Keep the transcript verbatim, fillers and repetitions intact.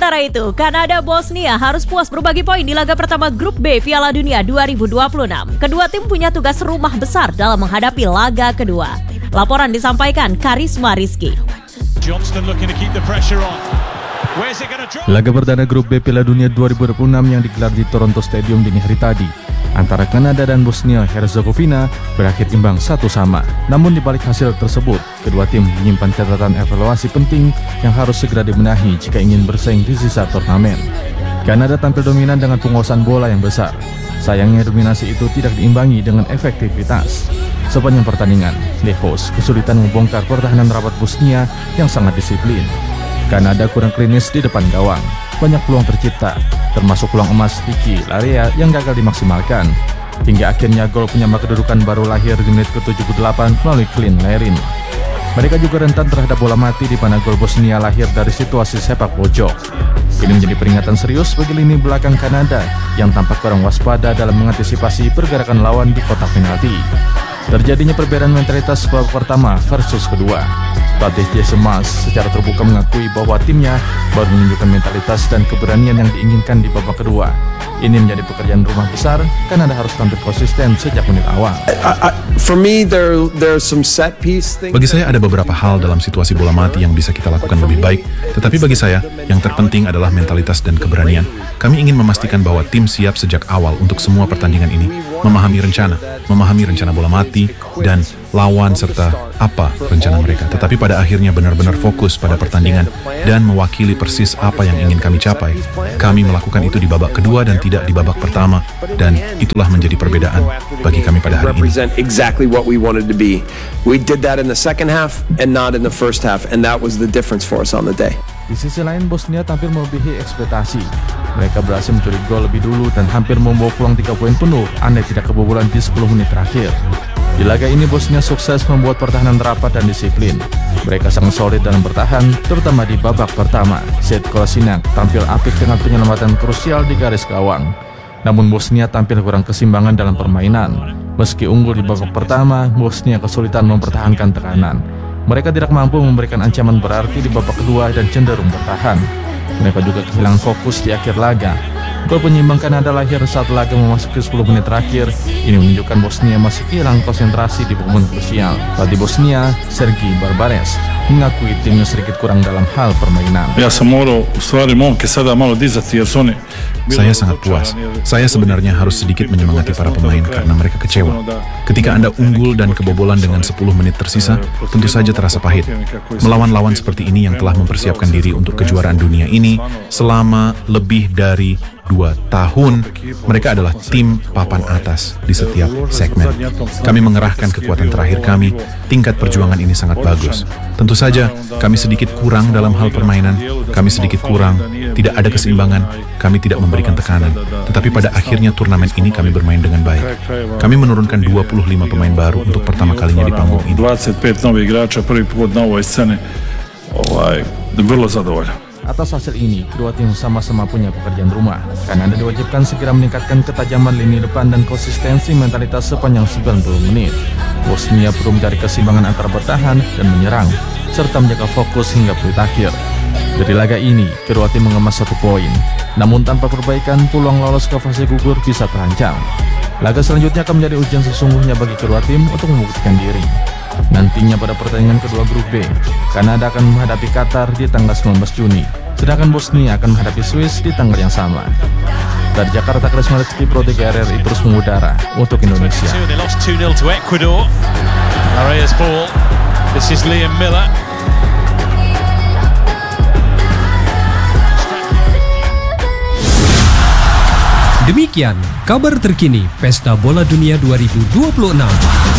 Sementara itu, Kanada Bosnia harus puas berbagi poin di laga pertama Grup B Piala Dunia dua ribu dua puluh enam. Kedua tim punya tugas rumah besar dalam menghadapi laga kedua. Laporan disampaikan Karisma Rizky. Laga perdana Grup B Piala Dunia dua ribu dua puluh enam yang digelar di Toronto Stadium dini hari tadi antara Kanada dan Bosnia Herzegovina berakhir imbang satu sama. Namun di balik hasil tersebut, kedua tim menyimpan catatan evaluasi penting yang harus segera dibenahi jika ingin bersaing di sisa turnamen. Kanada tampil dominan dengan penguasaan bola yang besar. Sayangnya dominasi itu tidak diimbangi dengan efektivitas. Sepanjang pertandingan, The Host kesulitan membongkar pertahanan rapat Bosnia yang sangat disiplin. Kanada kurang klinis di depan gawang. Banyak peluang tercipta, termasuk peluang emas Ricky Larea yang gagal dimaksimalkan. Hingga akhirnya gol penyama kedudukan baru lahir di menit ke tujuh puluh delapan melalui Clint Lerin. Mereka juga rentan terhadap bola mati di mana gol Bosnia lahir dari situasi sepak pojok. Ini menjadi peringatan serius bagi lini belakang Kanada yang tampak kurang waspada dalam mengantisipasi pergerakan lawan di kotak penalti. Terjadinya perbedaan mentalitas babak pertama versus kedua. Pelatih Jason Mas secara terbuka mengakui bahwa timnya baru menunjukkan mentalitas dan keberanian yang diinginkan di babak kedua. Ini menjadi pekerjaan rumah besar, Kanada harus tampil konsisten sejak menit awal. Bagi saya ada beberapa hal dalam situasi bola mati yang bisa kita lakukan lebih baik, tetapi bagi saya yang terpenting adalah mentalitas dan keberanian. Kami ingin memastikan bahwa tim siap sejak awal untuk semua pertandingan ini, memahami rencana, memahami rencana bola mati dan lawan serta apa rencana mereka. Tetapi pada akhirnya benar-benar fokus pada pertandingan dan mewakili persis apa yang ingin kami capai. Kami melakukan itu di babak kedua dan tidak di babak pertama, dan itulah menjadi perbedaan bagi kami pada hari ini. Di sisi lain, Bosnia tampil melebihi ekspektasi. Mereka berhasil mencuri gol lebih dulu dan hampir membawa pulang tiga poin penuh andai tidak kebobolan di sepuluh menit terakhir. Di laga ini Bosnia sukses membuat pertahanan rapat dan disiplin. Mereka sangat solid dalam bertahan, terutama di babak pertama. Zed Kolasinac tampil apik dengan penyelamatan krusial di garis gawang. Namun Bosnia tampil kurang keseimbangan dalam permainan. Meski unggul di babak pertama, Bosnia kesulitan mempertahankan tekanan. Mereka tidak mampu memberikan ancaman berarti di babak kedua dan cenderung bertahan. Mereka juga kehilangan fokus di akhir laga. Gol penyimbang Kanada lahir saat laga memasuki sepuluh menit terakhir. Ini menunjukkan Bosnia masih hilang konsentrasi di momen krusial. Pelatih Bosnia, Sergi Barbares, mengakui timnya sedikit kurang dalam hal permainan. Saya sangat puas. Saya sebenarnya harus sedikit menyemangati para pemain karena mereka kecewa. Ketika Anda unggul dan kebobolan dengan sepuluh menit tersisa, tentu saja terasa pahit. Melawan lawan seperti ini yang telah mempersiapkan diri untuk kejuaraan dunia ini selama lebih dari dua tahun, mereka adalah tim papan atas di setiap segmen. Kami mengerahkan kekuatan terakhir kami. Tingkat perjuangan ini sangat bagus. Tentu saja, kami sedikit kurang dalam hal permainan. Kami sedikit kurang, tidak ada keseimbangan. Kami tidak memberikan tekanan. Tetapi pada akhirnya turnamen ini kami bermain dengan baik. Kami menurunkan dua puluh lima pemain baru untuk pertama kalinya di panggung ini. Atas hasil ini, kedua tim sama-sama punya pekerjaan rumah. Kanada diwajibkan segera meningkatkan ketajaman lini depan dan konsistensi mentalitas sepanjang sembilan puluh menit. Bosnia perlu mencari keseimbangan antara bertahan dan menyerang, serta menjaga fokus hingga menit akhir. Dari laga ini, kedua tim mengemas satu poin. Namun tanpa perbaikan, peluang lolos ke fase gugur bisa terancam. Laga selanjutnya akan menjadi ujian sesungguhnya bagi kedua tim untuk membuktikan diri. Nantinya pada pertandingan kedua grup B, Kanada akan menghadapi Qatar di tanggal sembilan belas Juni, sedangkan Bosnia akan menghadapi Swiss di tanggal yang sama. Dari Jakarta, Karisma Rizky, Pro tiga R R I terus mengudara untuk Indonesia. Demikian kabar terkini Pesta Bola Dunia dua ribu dua puluh enam.